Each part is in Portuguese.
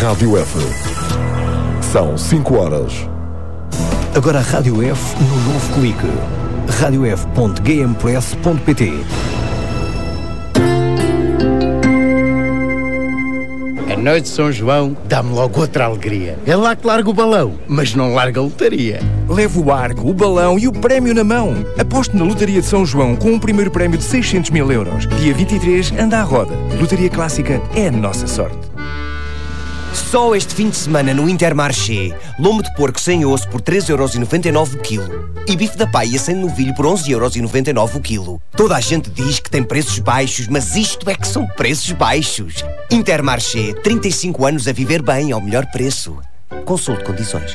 Rádio F. São 5 horas. Agora a Rádio F no novo clique. radiof.gamepress.pt. A noite de São João dá-me logo outra alegria. É lá que larga o balão, mas não larga a lotaria. Leve o arco, o balão e o prémio na mão. Aposte na Lotaria de São João com um primeiro prémio de 600 mil euros. Dia 23, anda à roda. Lotaria Clássica é a nossa sorte. Só este fim de semana no Intermarché, lombo de porco sem osso por 3,99€ o quilo. E bife da paia sem novilho por 11,99€ o quilo. Toda a gente diz que tem preços baixos, mas isto é que são preços baixos. Intermarché, 35 anos a viver bem ao melhor preço. Consulte condições.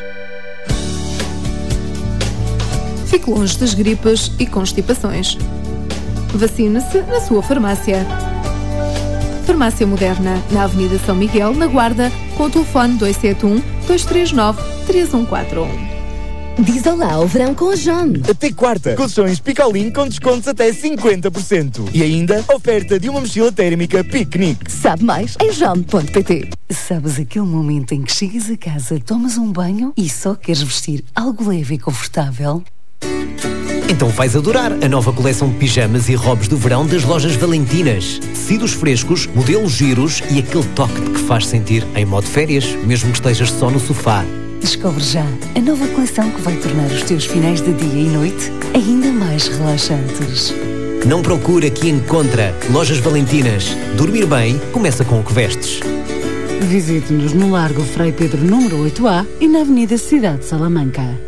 Fique longe das gripas e constipações. Vacine-se na sua farmácia. Farmácia Moderna, na Avenida São Miguel, na Guarda, com o telefone 271-239-3141. Diz olá ao verão com a John. Até quarta, colchões Picolin com descontos até 50%. E ainda, oferta de uma mochila térmica piquenique. Sabe mais em john.pt. Sabes aquele momento em que chegas a casa, tomas um banho e só queres vestir algo leve e confortável? Então vais adorar a nova coleção de pijamas e robes do verão das lojas Valentinas. Tecidos frescos, modelos giros e aquele toque de que faz sentir em modo férias, mesmo que estejas só no sofá. Descobre já a nova coleção que vai tornar os teus finais de dia e noite ainda mais relaxantes. Não procura que encontra. Lojas Valentinas. Dormir bem começa com o que vestes. Visite-nos no Largo Frei Pedro número 8A e na Avenida Cidade de Salamanca.